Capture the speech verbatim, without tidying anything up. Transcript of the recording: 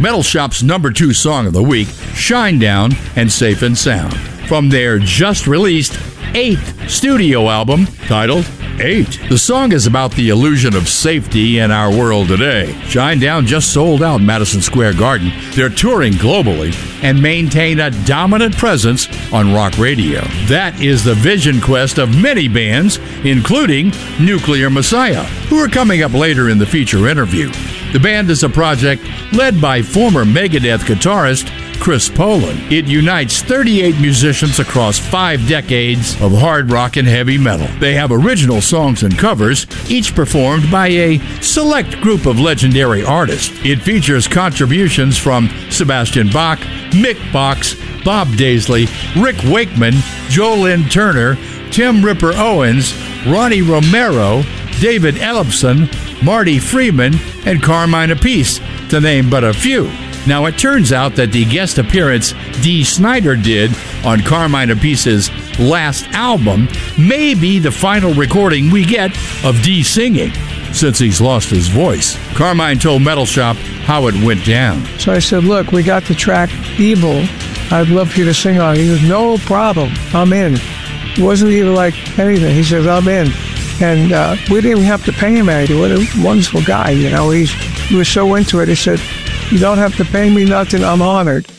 Metal Shop's number two song of the week, Shinedown and Safe and Sound, from their just-released eighth studio album titled Eight. The song is about the illusion of safety in our world today. Shinedown just sold out Madison Square Garden. They're touring globally and maintain a dominant presence on rock radio. That is the vision quest of many bands, including Nuclear Messiah, who are coming up later in the feature interview. The band is a project led by former Megadeth guitarist Chris Poland. It unites thirty-eight musicians across five decades of hard rock and heavy metal. They have original songs and covers, each performed by a select group of legendary artists. It features contributions from Sebastian Bach, Mick Box, Bob Daisley, Rick Wakeman, Jolyn Turner, Tim Ripper Owens, Ronnie Romero, David Ellefson, Marty Friedman, and Carmine Appice, to name but a few. Now, it turns out that the guest appearance Dee Snider did on Carmine Appice's last album may be the final recording we get of Dee singing, since he's lost his voice. Carmine told Metal Shop how it went down. So I said, look, we got the track Evil. I'd love for you to sing on it. He goes, no problem. I'm in. It wasn't even like anything. He says, I'm in. And uh, we didn't even have to pay him anything. What a wonderful guy, you know. He's, he was so into it. He said, you don't have to pay me nothing. I'm honored.